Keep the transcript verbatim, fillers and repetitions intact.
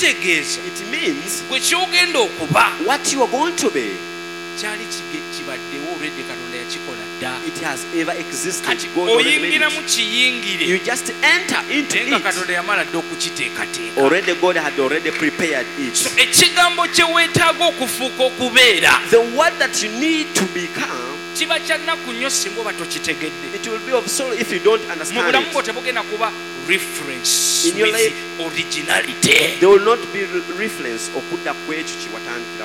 kitegeeza It means gwe kyogenda okuba what you are going to be, kyali kibaddewo olwedde Katonda yakikola dda. it has ever existed. Kati God already made oyingira mu it. kiyingire You just enter into naye nga it. Katonda yamala dda okukiteekateeka. Already God had already prepared So it. ekigambo kye weetaaga okufuuka okubeera The word that you need to become, kiba kya nnaku nnyo singa oba tokitegedde. it will be of sorrow if you don't Mu understand bulamu bwo it. tebugenda kuba reference In your with life, originality. There will not be reference okudda kwekyo kye watandikira.